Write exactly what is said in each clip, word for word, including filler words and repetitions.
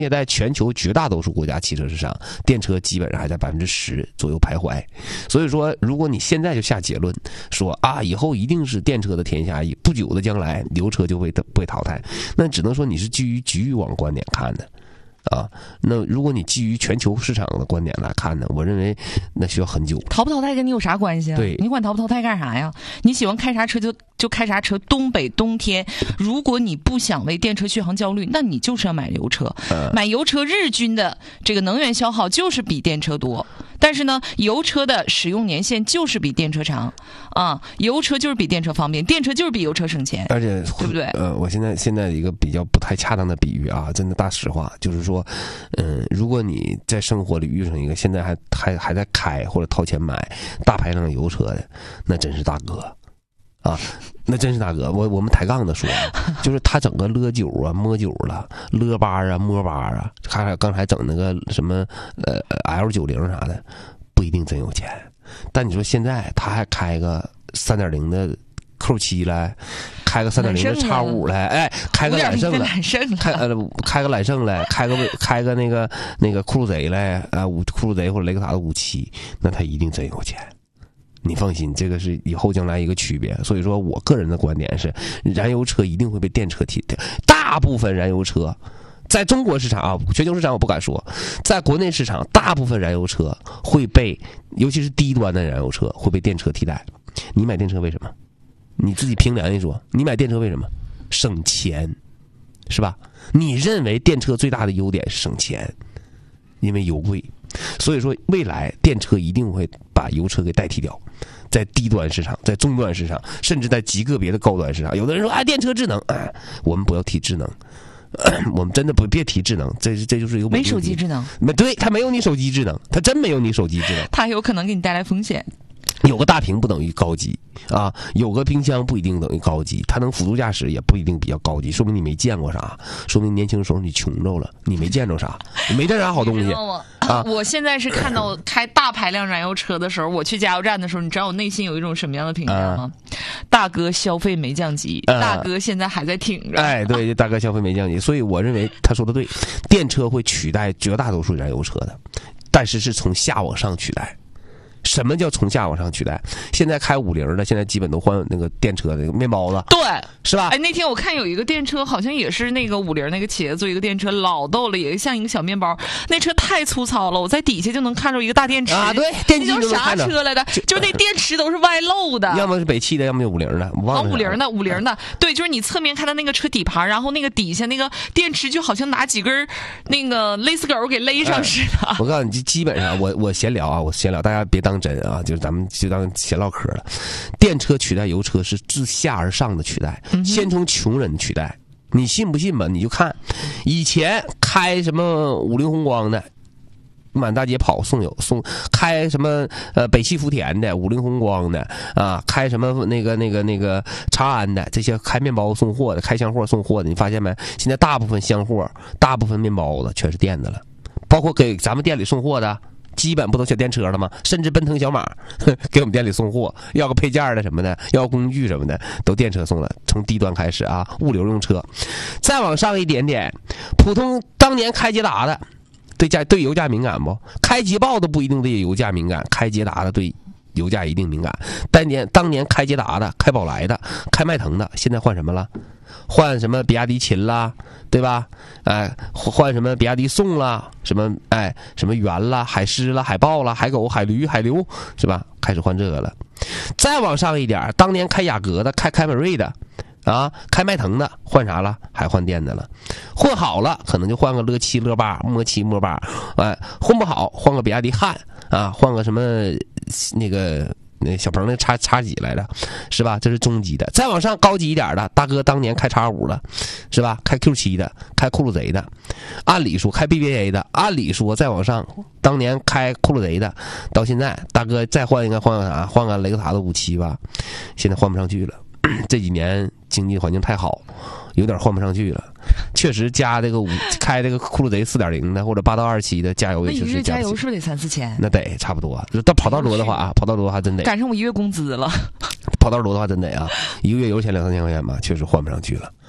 现在全球绝大多数国家汽车市场，电车基本上还在百分之十左右徘徊。所以说，如果你现在就下结论说啊，以后一定是电车的天下，不久的将来油车就会被淘汰，那只能说你是基于局域网观点看的。啊，那如果你基于全球市场的观点来看呢，我认为那需要很久。 淘不淘汰跟你有啥关系啊？ 对， 你管淘不淘汰干啥呀？你喜欢开啥车就就开啥车。东北冬天，如果你不想为电车续航焦虑，那你就是要买油车。呃、买油车日均的这个能源消耗就是比电车多，但是呢，油车的使用年限就是比电车长啊，油车就是比电车方便，电车就是比油车省钱， 而且对不对？ 呃，我现在现在一个比较不太恰当的比喻啊，真的大实话，就是说。说，嗯，如果你在生活里遇上一个现在还还还在开或者掏钱买大排量油车的，那真是大哥啊，那真是大哥。我我们抬杠的说，就是他整个勒酒啊、摸酒了、勒巴啊、摸巴啊，还刚才整那个什么呃 L 九十 啥的，不一定真有钱。但你说现在他还开个三点零的 Q 七来。开个三点零的叉五来，哎，开个揽胜来，开呃开个揽胜来，开个开个那个那个酷路贼来啊，五酷路贼或者雷克萨斯五七，那他一定真有钱。你放心，这个是以后将来一个区别。所以说我个人的观点是，燃油车一定会被电车替代。大部分燃油车在中国市场啊，全球市场我不敢说，在国内市场，大部分燃油车会被，尤其是低端的燃油车会被电车替代。你买电车为什么？你自己凭良心说，你买电车为什么？省钱，是吧？你认为电车最大的优点是省钱，因为油贵，所以说未来电车一定会把油车给代替掉，在低端市场，在中端市场，甚至在极个别的高端市场。有的人说啊，电车智能，哎，我们不要提智能，我们真的不别提智能，这这就是一个没手机智能， 没对，它没有你手机智能，它真没有你手机智能， 它有可能给你带来风险。 有个大屏不等于高级啊，有个冰箱不一定等于高级，它能辅助驾驶也不一定比较高级，说明你没见过啥，说明年轻时候你穷着了，你没见着啥，你没见啥好东西啊！我现在是看到开大排量燃油车的时候，我去加油站的时候，你知道我内心有一种什么样的评价吗？啊、大哥消费没降级，啊、大哥现在还在挺着。 哎，对，大哥消费没降级，所以我认为他说的对，电车会取代绝大多数燃油车的，但是是从下往上取代。什么叫从下往上取代？现在开五菱的，现在基本都换那个电车的面包子， 对， 是吧？ 哎，那天我看有一个电车，好像也是那个五菱那个企业做一个电车，老逗了，也像一个小面包。那车太粗糙了，我在底下就能看着一个大电池啊，对，电机那啥车来的？就那电池都是外露的， 要么是北汽的，要么就五菱的，我忘了。 啊，五菱的，五菱的，对，就是你侧面看到那个车底盘，然后那个底下那个电池就好像拿几根那个勒死狗给勒上似的。 哎、我告诉你，基本上我我闲聊啊，我闲聊，大家别当真啊，就是咱们就当闲唠嗑了。电车取代油车是自下而上的取代，嗯、先从穷人取代。你信不信吧？你就看，以前开什么五菱宏光的，满大街跑送油送，开什么呃北汽福田的、五菱宏光的啊，开什么那个那个那个长安的，这些开面包送货的、开箱货送货的，你发现没？现在大部分箱货、大部分面包子全是电的了，包括给咱们店里送货的。基本不都小电车了吗？甚至奔腾小马给我们店里送货，要个配件的什么的，要工具什么的，都电车送了。从低端开始啊，物流用车，再往上一点点，普通当年开捷达的，对价对油价敏感不？开捷豹的不一定对油价敏感，开捷达的对油价一定敏感。当年当年开捷达的、开宝来的、开迈腾的，现在换什么了？换什么比亚迪秦啦，对吧？哎，换什么比亚迪宋啦，什么哎什么元啦、海狮啦、海豹啦、海狗、海驴、海流，是吧？开始换这个了。再往上一点，当年开雅阁的、开凯美瑞的，啊，开迈腾的，换啥了？还换电的了。混好了，可能就换个勒七、勒八、摸七、摸八。哎，混不好，换个比亚迪汉啊，换个什么那个。那小鹏那叉叉几来的，是吧？这是中级的。再往上高级一点的，大哥当年开叉五了，是吧？开 Q 七的，开酷路贼的，按理说开 B B A 的，按理说再往上，当年开酷路贼的，到现在大哥再换应该换个啥？换个雷克萨斯五七吧，现在换不上去了。这几年经济环境太好，有点换不上去了。确实加这个五开这个酷路贼四点零的或者八到二七的加油也确实加油是不是得三四千？ 那得差不多。到跑道多的话啊，跑道多还真得赶上我一月工资了。 跑道多的话真得啊，一个月油钱两三千块钱吧，确实换不上去了。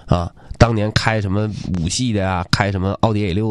啊，当年开什么五系的呀、啊，开什么奥迪 A 六。